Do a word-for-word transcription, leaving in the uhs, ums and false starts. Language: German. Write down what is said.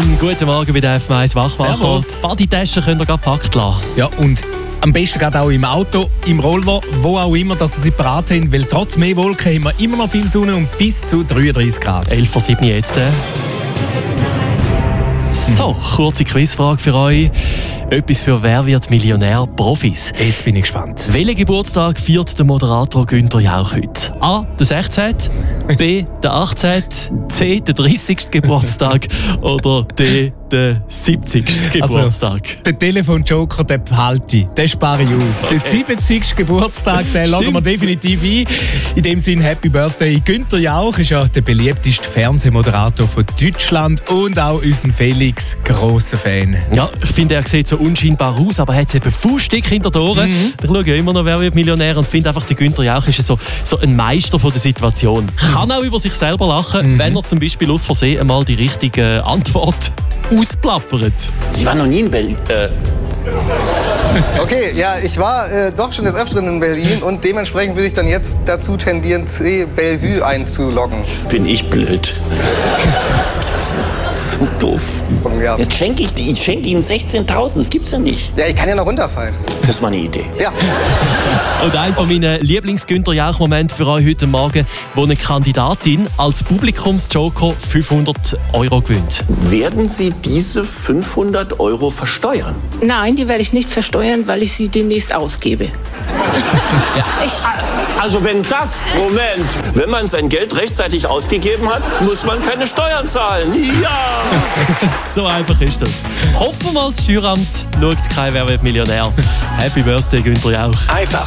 Schönen guten Morgen bei der F M eins Wachmacher. Servus. Die Bodytasche könnt ihr gerade gepackt lassen. Ja, und am besten gerade auch im Auto, im Roller, wo auch immer, dass ihr sie parat haben, weil trotz mehr Wolken haben wir immer noch viel Sonne und bis zu dreiunddreißig Grad. elf Uhr sieben jetzt. Äh. So, kurze Quizfrage für euch. Etwas für «Wer wird Millionär?» Profis. Jetzt bin ich gespannt. Welchen Geburtstag feiert der Moderator Günther Jauch heute? A. der sechzehnte B. der achtzehnte C. der dreißigste Geburtstag oder D. der siebzigste Geburtstag? Also, den Telefonjoker, den behalte ich. Den spare ich auf. Den siebzigsten Geburtstag, den laden wir definitiv ein. In dem Sinne, Happy Birthday. Günther Jauch ist ja der beliebteste Fernsehmoderator von Deutschland und auch unser Felix, grosser Fan. Ja, ich finde, er sieht so unscheinbar aus, aber er hat eben Fußstück hinter den Ohren. Mhm. Ich schaue ja immer noch «Wer wird Millionär?» und finde einfach, der Günther Jauch ist so, so ein Meister von der Situation. Kann auch über sich selber lachen, mhm. wenn er zum Beispiel aus Versehen einmal die richtige Antwort ausplappert. Sie waren noch nie in Berlin. Äh. Okay, ja, ich war äh, doch schon des Öfteren in Berlin und dementsprechend würde ich dann jetzt dazu tendieren, C. Bellevue einzuloggen. Bin ich blöd. Das gibt's so doof. Ja. Jetzt schenke ich, ich schenke Ihnen sechzehntausend, das gibt's ja nicht. Ja, ich kann ja noch runterfallen. Das ist meine Idee. Ja. Und ein von meinen Lieblings-Günther Jauch-Momenten für euch heute Morgen, wo eine Kandidatin als Publikumsjoker fünfhundert Euro gewinnt. Werden Sie diese fünfhundert Euro versteuern? Nein, die werde ich nicht versteuern, weil ich sie demnächst ausgebe. Ja. Also wenn das, Moment, wenn man sein Geld rechtzeitig ausgegeben hat, muss man keine Steuern zahlen. Ja! So einfach ist das. Hoffen wir mal, das Steueramt schaut kein «Wer wird Millionär?» Happy Birthday, Günther Jauch. Einfach